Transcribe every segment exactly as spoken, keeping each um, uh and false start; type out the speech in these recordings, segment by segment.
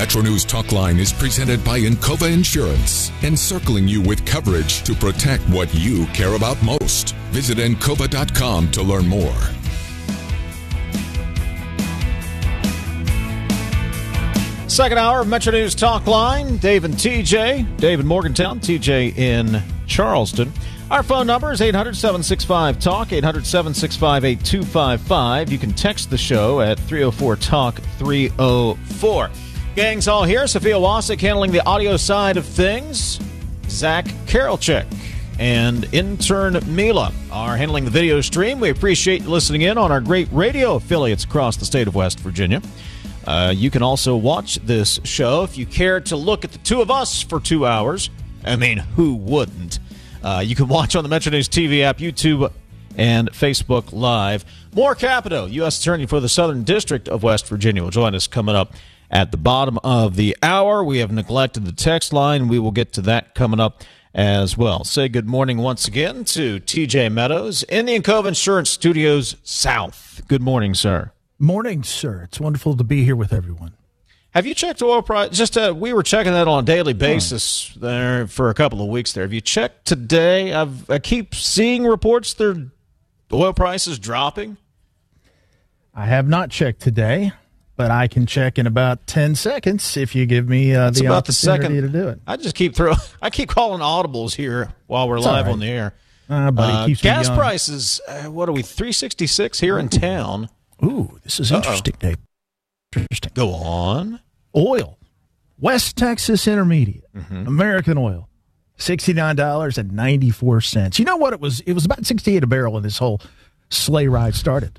Metro News Talkline is presented by Encova Insurance, encircling you with coverage to protect what you care about most. Visit encova dot com to learn more. Second hour of Metro News Talkline. Dave and T J. Dave in Morgantown, T J in Charleston. Our phone number is eight hundred, seven six five, talk, eight hundred, seven six five, eight two five five. You can text the show at three oh four talk, three oh four. Gang's all here. Sophia Wasik handling the audio side of things. Zach Karolchek and intern Mila are handling the video stream. We appreciate you listening in on our great radio affiliates across the state of West Virginia. Uh, you can also watch this show if you care to look at the two of us for two hours. I mean, who wouldn't? Uh, you can watch on the Metro News T V app, YouTube, and Facebook Live. Moore Capito, U S Attorney for the Southern District of West Virginia, will join us coming up at the bottom of the hour. We have neglected the text line. We will get to that coming up as well. Say good morning once again to T J Meadows in the Encova Insurance Studios South. Good morning, sir. Morning, sir. It's wonderful to be here with everyone. Have you checked oil price? Just uh, we were checking that on a daily basis there for a couple of weeks there. Have you checked today? I've, I keep seeing reports that oil prices dropping. I have not checked today, but I can check in about ten seconds if you give me uh, the about opportunity the second, to do it. I just keep throwing. I keep calling audibles here while we're It's live right. on the air. Uh, buddy, uh, keeps me gas young. prices. Uh, what are we? three sixty-six here in town. Ooh, this is interesting, Dave. Interesting. Go on. Oil. West Texas Intermediate. Mm-hmm. American Oil. sixty-nine dollars and ninety-four cents. You know what? It was It was about sixty-eight a barrel when this whole sleigh ride started.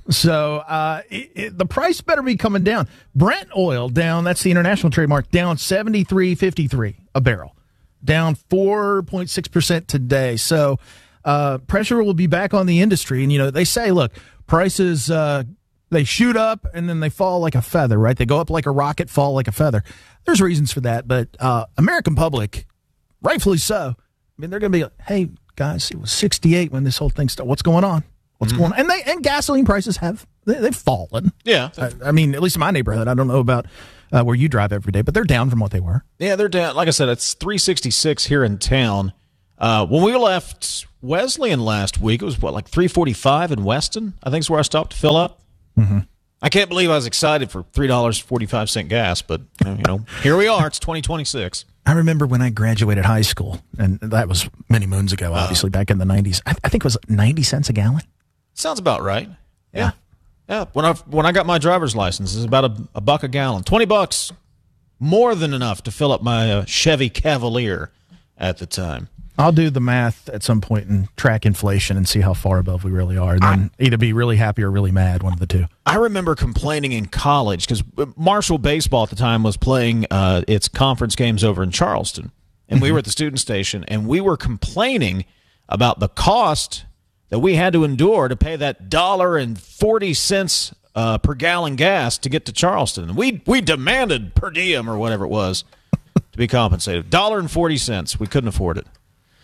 So uh, it, it, the price better be coming down. Brent oil down, that's the international trademark, down seventy-three fifty-three a barrel. Down four point six percent today. So uh, pressure will be back on the industry. And, you know, they say, look, prices, uh, they shoot up and then they fall like a feather, right? They go up like a rocket, fall like a feather. There's reasons for that. But uh, American public, rightfully so, I mean, they're going to be like, hey, guys, it was sixty-eight when this whole thing started. What's going on? What's mm-hmm. going on? And they and gasoline prices have they, they've fallen. Yeah, I, I mean, at least in my neighborhood. I don't know about uh, where you drive every day, but they're down from what they were. Yeah, they're down. Like I said, it's three sixty-six here in town. Uh, when we left Wesleyan last week, it was what, like three forty-five in Weston. I think is where I stopped to fill up. Mm-hmm. I can't believe I was excited for three dollars and forty-five cents gas, but you know, here we are. It's twenty twenty-six. I remember when I graduated high school, and that was many moons ago, obviously, uh, back in the nineties. I, I think it was ninety cents a gallon. Sounds about right. Yeah. Yeah. When I when I got my driver's license, it was about a, a buck a gallon. twenty bucks. More than enough to fill up my uh, Chevy Cavalier at the time. I'll do the math at some point and track inflation and see how far above we really are. And then I, either be really happy or really mad, one of the two. I remember complaining in college because Marshall Baseball at the time was playing uh, its conference games over in Charleston. And we were at the student station, and we were complaining about the cost that we had to endure to pay that dollar and forty cents uh, per gallon gas to get to Charleston. And we we demanded per diem or whatever it was to be compensated. Dollar and forty cents. We couldn't afford it.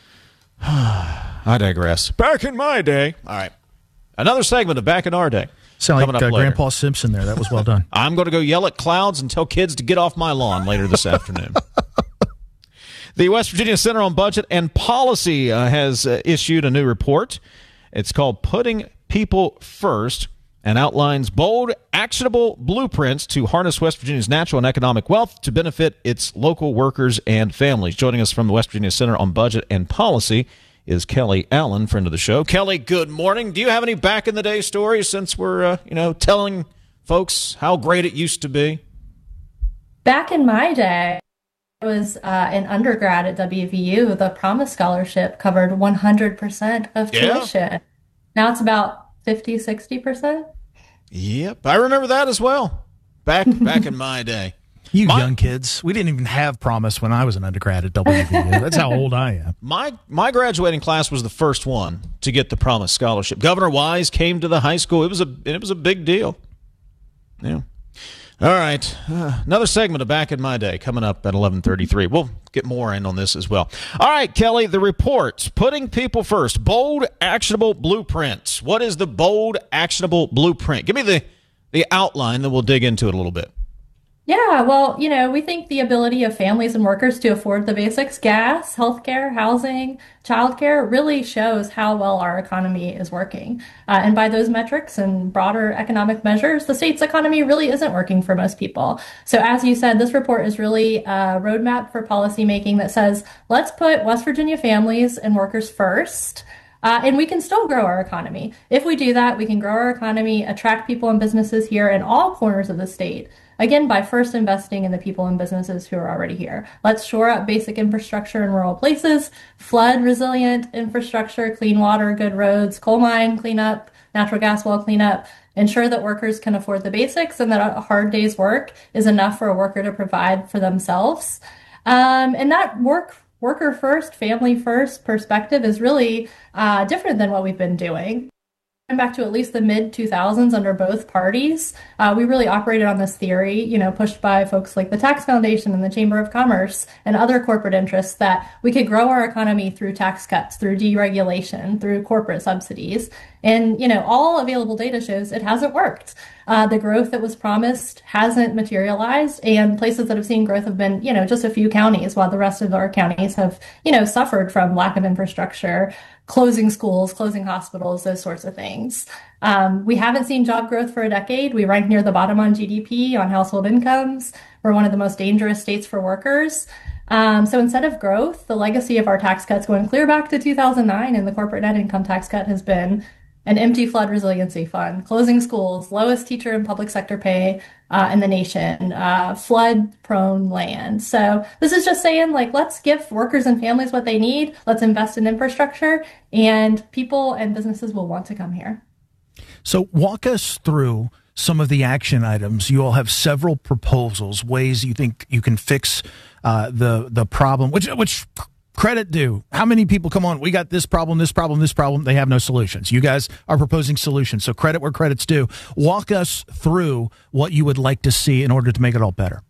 I digress. Back in my day. All right. Another segment of Back in Our Day. Sound like uh, Grandpa Simpson there. That was well done. I'm going to go yell at clouds and tell kids to get off my lawn later this afternoon. The West Virginia Center on Budget and Policy uh, has uh, issued a new report. It's called Putting People First and outlines bold, actionable blueprints to harness West Virginia's natural and economic wealth to benefit its local workers and families. Joining us from the West Virginia Center on Budget and Policy is Kelly Allen, friend of the show. Kelly, good morning. Do you have any back-in-the-day stories since we're, uh, you know, telling folks how great it used to be? Back in my day, I was uh, an undergrad at W V U. The Promise Scholarship covered one hundred percent of tuition. Yeah. Now it's about fifty, sixty percent. Yep, I remember that as well. Back back in my day. You my, young kids. We didn't even have Promise when I was an undergrad at W V U. That's how old I am. My my graduating class was the first one to get the Promise Scholarship. Governor Wise came to the high school. It was a it was a big deal. Yeah. All right. Uh, another segment of Back in My Day coming up at eleven thirty-three. We'll get more in on this as well. All right, Kelly, the report, Putting People First, bold, actionable blueprints. What is the bold, actionable blueprint? Give me the, the outline, then we'll dig into it a little bit. Yeah, well, you know, we think the ability of families and workers to afford the basics, gas, healthcare, housing, childcare, really shows how well our economy is working. Uh, and by those metrics and broader economic measures, the state's economy really isn't working for most people. So, as you said, this report is really a roadmap for policymaking that says, let's put West Virginia families and workers first. Uh, and we can still grow our economy. If we do that, we can grow our economy, attract people and businesses here in all corners of the state. Again, by first investing in the people and businesses who are already here. Let's shore up basic infrastructure in rural places, flood resilient infrastructure, clean water, good roads, coal mine cleanup, natural gas well cleanup, ensure that workers can afford the basics and that a hard day's work is enough for a worker to provide for themselves. Um, and that work worker first, family first perspective is really uh, different than what we've been doing. Back to at least the mid two thousands under both parties, uh, we really operated on this theory, you know, pushed by folks like the Tax Foundation and the Chamber of Commerce and other corporate interests, that we could grow our economy through tax cuts, through deregulation, through corporate subsidies. And, you know, all available data shows it hasn't worked. Uh, the growth that was promised hasn't materialized, and places that have seen growth have been, you know, just a few counties, while the rest of our counties have, you know, suffered from lack of infrastructure, closing schools, closing hospitals, those sorts of things. Um, we haven't seen job growth for a decade. We rank near the bottom on G D P, on household incomes. We're one of the most dangerous states for workers. Um, so instead of growth, the legacy of our tax cuts going clear back to two thousand nine and the corporate net income tax cut has been an empty flood resiliency fund, closing schools, lowest teacher and public sector pay uh, in the nation, uh, flood-prone land. So this is just saying, like, let's give workers and families what they need. Let's invest in infrastructure, and people and businesses will want to come here. So walk us through some of the action items. You all have several proposals, ways you think you can fix uh, the the problem, which which. Credit due. How many people come on? We got this problem, this problem, this problem. They have no solutions. You guys are proposing solutions. So credit where credit's due. Walk us through what you would like to see in order to make it all better.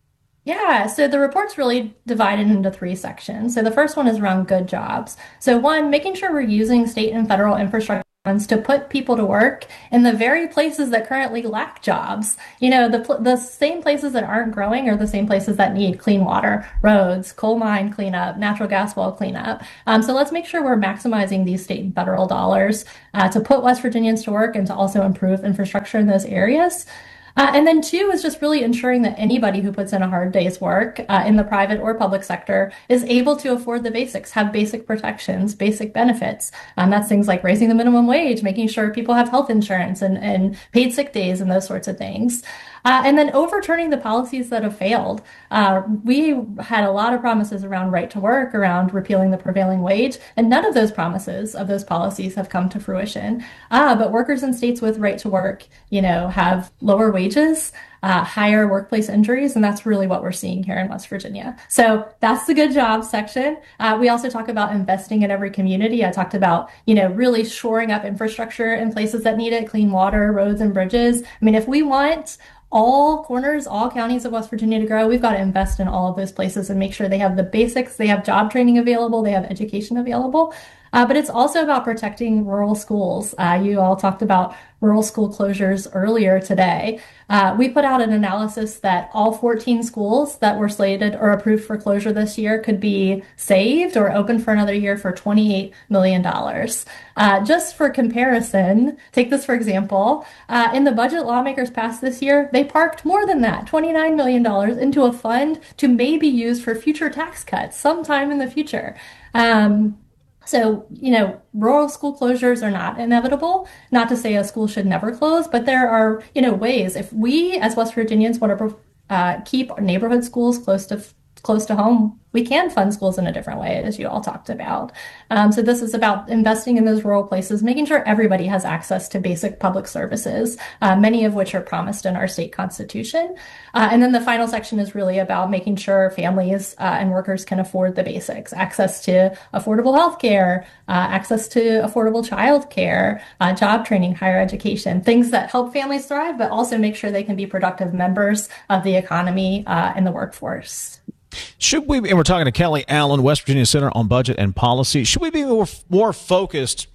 Yeah, so the report's really divided into three sections. So the first one is around good jobs. So one, making sure we're using state and federal infrastructure funds to put people to work in the very places that currently lack jobs. You know, the the same places that aren't growing are the same places that need clean water, roads, coal mine cleanup, natural gas well cleanup. Um, so let's make sure we're maximizing these state and federal dollars uh, to put West Virginians to work and to also improve infrastructure in those areas. Uh, and then two is just really ensuring that anybody who puts in a hard day's work uh, in the private or public sector is able to afford the basics, have basic protections, basic benefits. Um, that's things like raising the minimum wage, making sure people have health insurance and, and paid sick days and those sorts of things. Uh, and then overturning the policies that have failed. Uh, we had a lot of promises around right to work, around repealing the prevailing wage, and none of those promises of those policies have come to fruition. Uh, but workers in states with right to work, you know, have lower wages, uh, higher workplace injuries, and that's really what we're seeing here in West Virginia. So that's the good jobs section. Uh, we also talk about investing in every community. I talked about, you know, really shoring up infrastructure in places that need it, clean water, roads, and bridges. I mean, if we want all corners, all counties of West Virginia to grow, we've got to invest in all of those places and make sure they have the basics, they have job training available, they have education available. Uh, but it's also about protecting rural schools. Uh, you all talked about rural school closures earlier today. Uh, we put out an analysis that all fourteen schools that were slated or approved for closure this year could be saved or open for another year for twenty-eight million dollars. Uh, just for comparison, take this for example, uh, in the budget lawmakers passed this year, they parked more than that, twenty-nine million dollars, into a fund to maybe use for future tax cuts sometime in the future. Um, So, you know, rural school closures are not inevitable. Not to say a school should never close, but there are, you know, ways. If we as West Virginians want to uh, keep our neighborhood schools close to close to home, we can fund schools in a different way, as you all talked about. Um, so this is about investing in those rural places, making sure everybody has access to basic public services, uh, many of which are promised in our state constitution. Uh, and then the final section is really about making sure families uh, and workers can afford the basics, access to affordable health care, uh, access to affordable child care, uh, job training, higher education, things that help families thrive, but also make sure they can be productive members of the economy uh, and the workforce. Should we, and we're talking to Kelly Allen, West Virginia Center on Budget and Policy, should we be more, more focused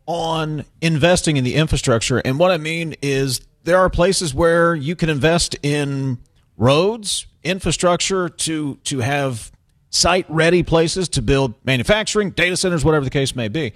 on investing in the infrastructure? And what I mean is there are places where you can invest in roads, infrastructure to to have site-ready places to build manufacturing, data centers, whatever the case may be.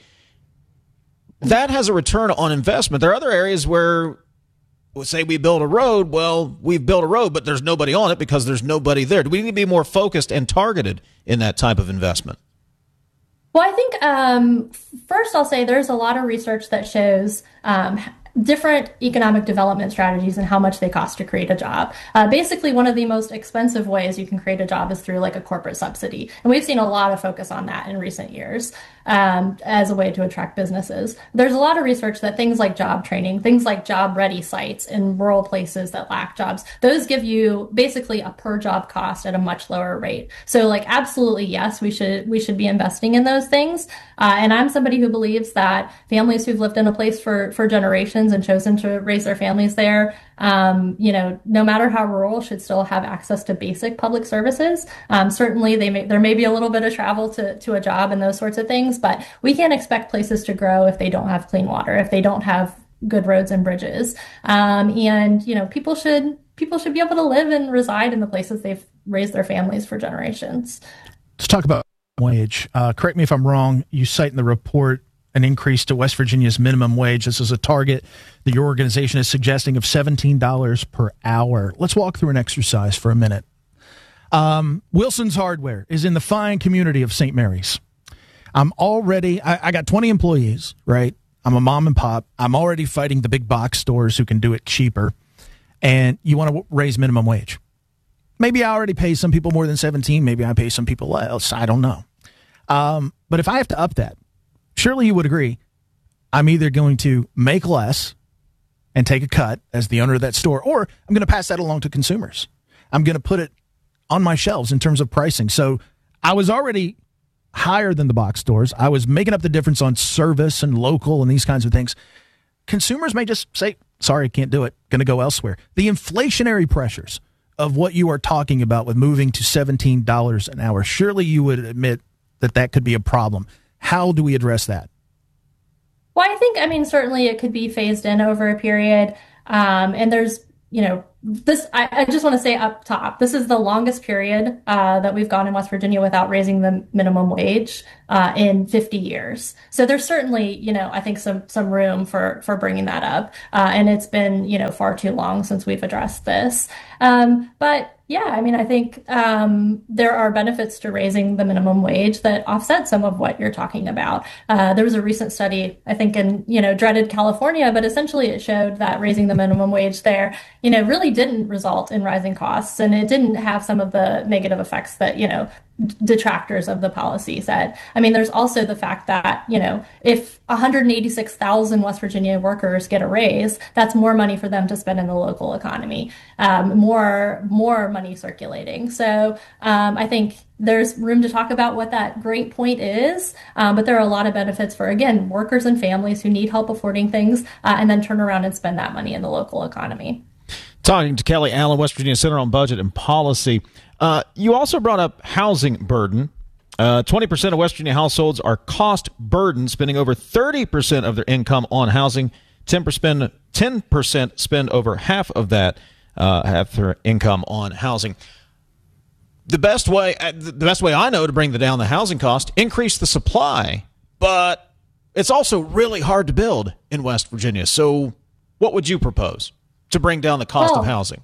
That has a return on investment. There are other areas where, we'll say we build a road, well, we've built a road, but there's nobody on it because there's nobody there. Do we need to be more focused and targeted in that type of investment? Well, I think um, first I'll say there's a lot of research that shows um, different economic development strategies and how much they cost to create a job. Uh, basically, one of the most expensive ways you can create a job is through like a corporate subsidy. And we've seen a lot of focus on that in recent years um, as a way to attract businesses. There's a lot of research that things like job training, things like job ready sites in rural places that lack jobs, those give you basically a per job cost at a much lower rate. So like, absolutely, yes, we should, we should be investing in those things. Uh, and I'm somebody who believes that families who've lived in a place for, for generations and chosen to raise their families there, um, you know, no matter how rural, should still have access to basic public services. Um, certainly, they may, there may be a little bit of travel to, to a job and those sorts of things, but we can't expect places to grow if they don't have clean water, if they don't have good roads and bridges. Um, and, you know, people should people should be able to live and reside in the places they've raised their families for generations. Let's talk about wage. Uh, correct me if I'm wrong. You cite in the report an increase to West Virginia's minimum wage. This is a target that your organization is suggesting of seventeen dollars per hour. Let's walk through an exercise for a minute. Um, Wilson's Hardware is in the fine community of Saint Mary's. I'm already, I, I got twenty employees, right? I'm a mom and pop. I'm already fighting the big box stores who can do it cheaper. And you want to raise minimum wage. Maybe I already pay some people more than seventeen. Maybe I pay some people less. I don't know. Um, but if I have to up that, surely you would agree, I'm either going to make less and take a cut as the owner of that store, or I'm going to pass that along to consumers. I'm going to put it on my shelves in terms of pricing. So I was already higher than the box stores. I was making up the difference on service and local and these kinds of things. Consumers may just say, sorry, can't do it. Going to go elsewhere. The inflationary pressures of what you are talking about with moving to seventeen dollars an hour, surely you would admit that that could be a problem. How do we address that? Well, I think, I mean, certainly it could be phased in over a period. Um, and there's, you know, this, I, I just want to say up top, this is the longest period uh, that we've gone in West Virginia without raising the minimum wage uh, in fifty years. So there's certainly, you know, I think some some room for for bringing that up. Uh, and it's been, you know, far too long since we've addressed this. Um, but yeah, I mean, I think um, there are benefits to raising the minimum wage that offset some of what you're talking about. Uh, there was a recent study, I think, in, you know, dreaded California, but essentially it showed that raising the minimum wage there, you know, really didn't result in rising costs, and it didn't have some of the negative effects that, you know, detractors of the policy said. I mean, there's also the fact that, you know, if one hundred eighty-six thousand West Virginia workers get a raise, that's more money for them to spend in the local economy, um, more more money circulating. So um, I think there's room to talk about what that great point is, um, but there are a lot of benefits for, again, workers and families who need help affording things uh, and then turn around and spend that money in the local economy. Talking to Kelly Allen, West Virginia Center on Budget and Policy. Uh, you also brought up housing burden. Uh, twenty percent of West Virginia households are cost burdened, spending over thirty percent of their income on housing. ten percent, ten percent spend over half of that, uh, half their income on housing. The best way, the best way I know to bring down the housing cost, increase the supply. But it's also really hard to build in West Virginia. So what would you propose to bring down the cost well, of housing?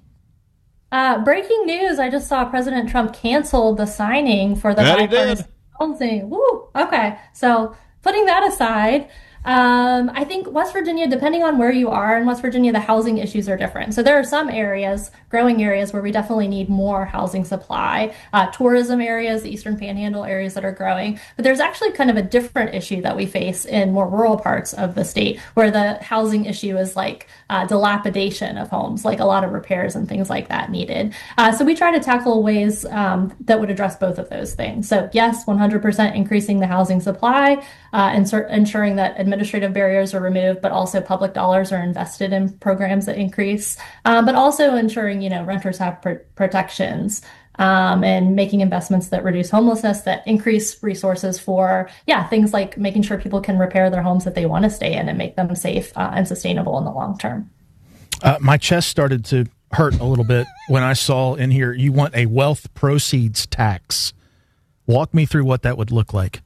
Uh, breaking news, I just saw President Trump canceled the signing for the bipartisan housing. Woo! Okay, so putting that aside, um, I think West Virginia, depending on where you are in West Virginia, the housing issues are different. So there are some areas, growing areas, where we definitely need more housing supply. Uh, tourism areas, the Eastern Panhandle areas that are growing. But there's actually kind of a different issue that we face in more rural parts of the state, where the housing issue is like uh, dilapidation of homes, like a lot of repairs and things like that needed. Uh, so we try to tackle ways um, that would address both of those things. So yes, one hundred percent increasing the housing supply uh, and sur- ensuring that administrative barriers are removed, but also public dollars are invested in programs that increase, um, but also ensuring, you know, renters have pr- protections um, and making investments that reduce homelessness, that increase resources for, yeah, things like making sure people can repair their homes that they want to stay in and make them safe uh, and sustainable in the long term. Uh, my chest started to hurt a little bit when I saw in here you want a wealth proceeds tax. Walk me through what that would look like.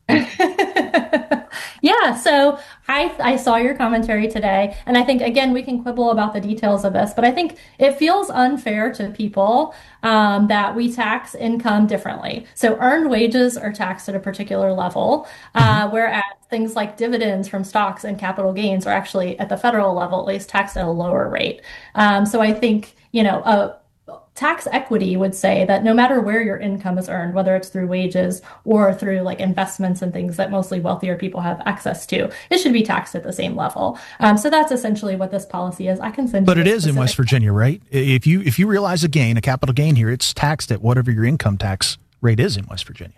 Yeah, so I I saw your commentary today, and I think, again, we can quibble about the details of this, but I think it feels unfair to people um, that we tax income differently. So earned wages are taxed at a particular level, uh, mm-hmm. whereas things like dividends from stocks and capital gains are actually, at the federal level at least, taxed at a lower rate. Um, so I think, you know, a tax equity would say that no matter where your income is earned, whether it's through wages or through like investments and things that mostly wealthier people have access to, it should be taxed at the same level. Um, so that's essentially what this policy is. I can send you. But it is in West Virginia, right? If you if you realize a gain, a capital gain here, it's taxed at whatever your income tax rate is in West Virginia.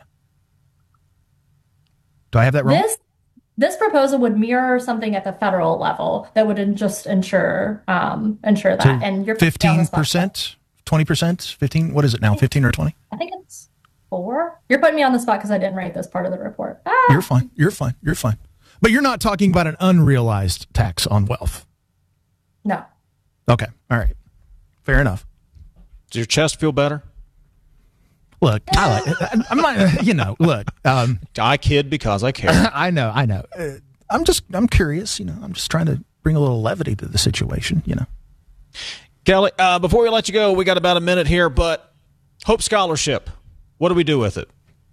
Do I have that wrong? This This proposal would mirror something at the federal level that would just ensure um, ensure that. So and you're fifteen percent. twenty percent, fifteen, what is it now, fifteen or twenty? I think it's four. You're putting me on the spot because I didn't write this part of the report. Ah. You're fine, you're fine, you're fine. But you're not talking about an unrealized tax on wealth? No. Okay, all right. Fair enough. Does your chest feel better? Look, I like, I'm not, you know, look. Um, I kid because I care. I know, I know. Uh, I'm just, I'm curious, you know, I'm just trying to bring a little levity to the situation, you know. Kelly, uh, before we let you go, we got about a minute here, but Hope Scholarship, what do we do with it?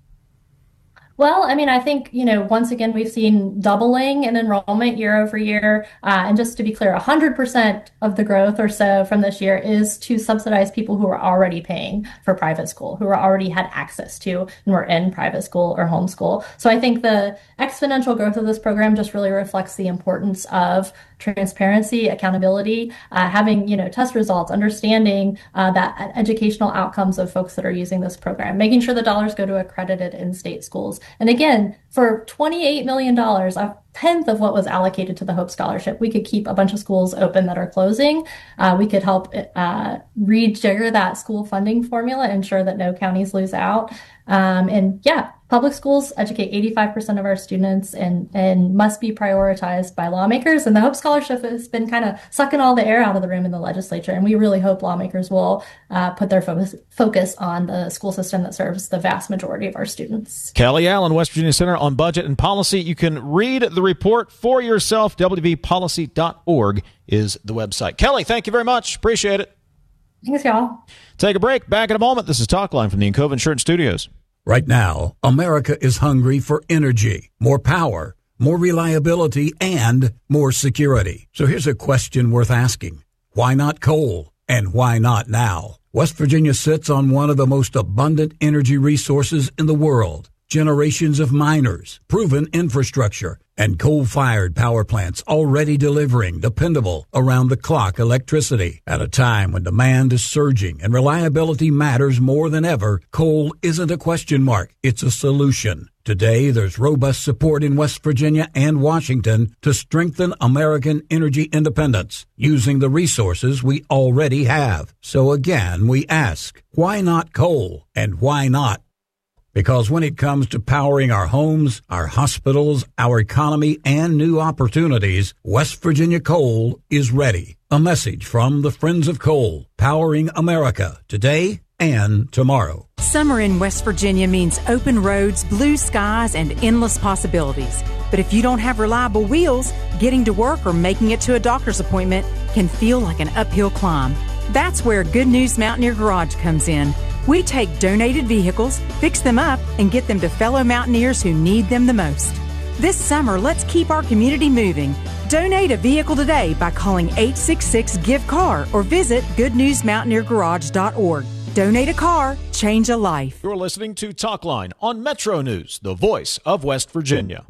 Well, I mean, I think, you know, once again, we've seen doubling in enrollment year over year. Uh, and just to be clear, one hundred percent of the growth or so from this year is to subsidize people who are already paying for private school, who are already had access to and were in private school or homeschool. So I think the exponential growth of this program just really reflects the importance of transparency, accountability, uh, having, you know, test results, understanding uh, that educational outcomes of folks that are using this program, making sure the dollars go to accredited in-state schools. And again, for twenty-eight million dollars, a tenth of what was allocated to the Hope Scholarship, we could keep a bunch of schools open that are closing. Uh, we could help uh, rejigger that school funding formula, ensure that no counties lose out. Um, and yeah, public schools educate eighty-five percent of our students and, and must be prioritized by lawmakers. And the Hope Scholarship has been kind of sucking all the air out of the room in the legislature. And we really hope lawmakers will uh, put their focus, focus on the school system that serves the vast majority of our students. Kelly Allen, West Virginia Center on Budget and Policy. You can read the report for yourself. W V policy dot org is the website. Kelly, thank you very much. Appreciate it. Thanks, y'all. Take a break. Back in a moment. This is Talkline from the Encova Insurance Studios. Right now, America is hungry for energy, more power, more reliability, and more security. So here's a question worth asking. Why not coal? And why not now? West Virginia sits on one of the most abundant energy resources in the world. Generations of miners, proven infrastructure, and coal-fired power plants already delivering dependable, around-the-clock electricity. At a time when demand is surging and reliability matters more than ever, coal isn't a question mark, it's a solution. Today, there's robust support in West Virginia and Washington to strengthen American energy independence using the resources we already have. So again, we ask, why not coal? And why not? Because when it comes to powering our homes, our hospitals, our economy, and new opportunities, West Virginia Coal is ready. A message from the Friends of Coal, powering America today and tomorrow. Summer in West Virginia means open roads, blue skies, and endless possibilities. But if you don't have reliable wheels, getting to work or making it to a doctor's appointment can feel like an uphill climb. That's where Good News Mountaineer Garage comes in. We take donated vehicles, fix them up, and get them to fellow mountaineers who need them the most. This summer, let's keep our community moving. Donate a vehicle today by calling eight six six, G I V E C A R or visit good news mountaineer garage dot org. Donate a car, change a life. You're listening to Talkline on Metro News, the voice of West Virginia.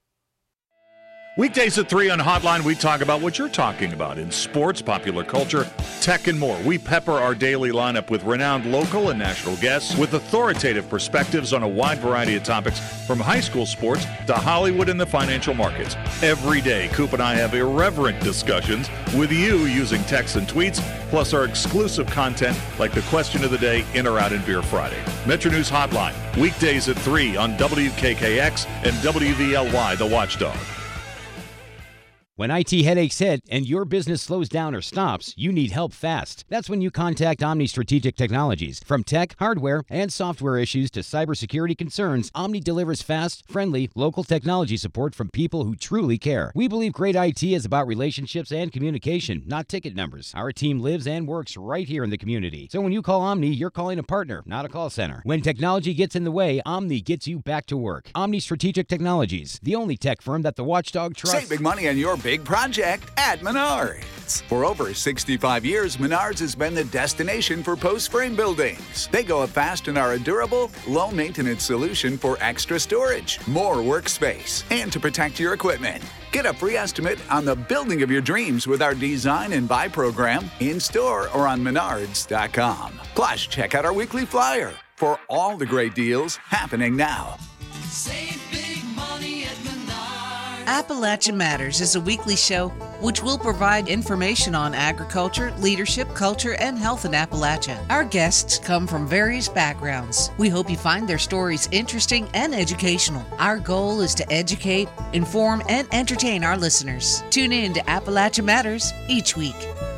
Weekdays at three on Hotline, we talk about what you're talking about in sports, popular culture, tech, and more. We pepper our daily lineup with renowned local and national guests with authoritative perspectives on a wide variety of topics, from high school sports to Hollywood and the financial markets. Every day, Coop and I have irreverent discussions with you using texts and tweets, plus our exclusive content like the question of the day, In or Out in Beer Friday. Metro News Hotline, weekdays at three on W K K X and W V L Y, The Watchdog. When I T headaches hit and your business slows down or stops, you need help fast. That's when you contact Omni Strategic Technologies. From tech, hardware, and software issues to cybersecurity concerns, Omni delivers fast, friendly, local technology support from people who truly care. We believe great I T is about relationships and communication, not ticket numbers. Our team lives and works right here in the community. So when you call Omni, you're calling a partner, not a call center. When technology gets in the way, Omni gets you back to work. Omni Strategic Technologies, the only tech firm that the watchdog trusts. Save big money on your big project at Menards. For over sixty-five years, Menards has been the destination for post-frame buildings. They go up fast and are a durable, low-maintenance solution for extra storage, more workspace, and to protect your equipment. Get a free estimate on the building of your dreams with our Design and Buy program in-store or on menards dot com. Plus, check out our weekly flyer for all the great deals happening now. Save big money at Menards. Appalachia Matters is a weekly show which will provide information on agriculture, leadership, culture, and health in Appalachia. Our guests come from various backgrounds. We hope you find their stories interesting and educational. Our goal is to educate, inform, and entertain our listeners. Tune in to Appalachia Matters each week.